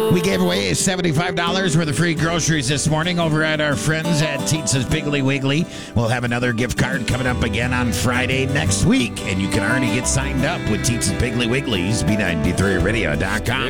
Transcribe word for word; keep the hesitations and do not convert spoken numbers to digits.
We gave away seventy-five dollars worth of free groceries this morning over at our friends at Teetza's Piggly Wiggly. We'll have another gift card coming up again on Friday next week, and you can already get signed up with Teetza's Piggly Wigglies, B nine B three radio dot com.